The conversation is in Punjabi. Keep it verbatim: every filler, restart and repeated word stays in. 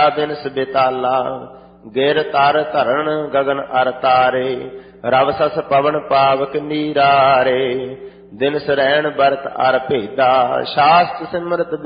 ਬਿਨਸ ਬਿਤਾਲਾ। ਗਿਰ ਤਰ ਧਰਨ ਗਗਨ ਅਰ ਤਾਰੇ, ਰਵ ਸਸ ਪਵਨ ਪਾਵਕ ਨੀਰਾਰੇ। ਦਿਨ ਸਰੈਣ ਬਰਤ ਅਰ ਭੇਦਾ, ਸ਼ਾਸਤ ਸਿਮਰਤ